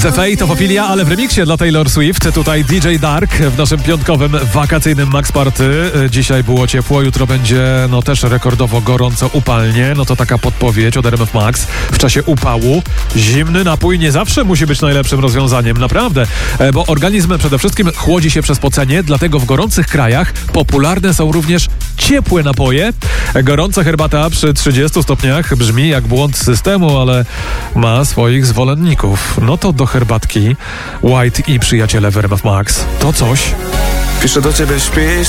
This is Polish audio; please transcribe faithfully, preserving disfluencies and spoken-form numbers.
The Fate, Ofofilia, ale w remiksie dla Taylor Swift. Tutaj D J Dark w naszym piątkowym, wakacyjnym Max Party. Dzisiaj było ciepło, jutro będzie no też rekordowo gorąco, upalnie. No to taka podpowiedź od R M F Max. W czasie upału zimny napój nie zawsze musi być najlepszym rozwiązaniem, naprawdę. Bo organizm przede wszystkim chłodzi się przez pocenie, dlatego w gorących krajach popularne są również ciepłe napoje. Gorąca herbata przy trzydziestu stopniach brzmi jak błąd systemu, ale ma swoich zwolenników. No to do herbatki White i przyjaciele w R M F Max. To coś. Piszę do ciebie, śpisz.